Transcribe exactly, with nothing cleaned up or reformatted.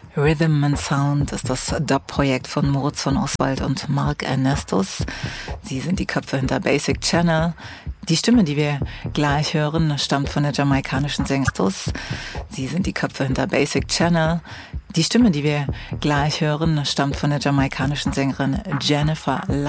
Rhythm and Sound ist das Dub-Projekt von Moritz von Oswald und Mark Ernestus. Sie sind die Köpfe hinter Basic Channel. Die Stimme, die wir gleich hören, stammt von der jamaikanischen Sängerin. Sie sind die Köpfe hinter Basic Channel. Die Stimme, die wir gleich hören, stammt von der jamaikanischen Sängerin Jennifer